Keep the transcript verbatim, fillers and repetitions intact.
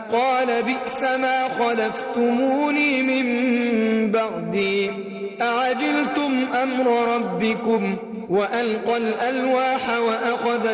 قال بئس ما خلفتموني من بعدي أعجلتم أمر ربكم وألقى الألواح وأخذ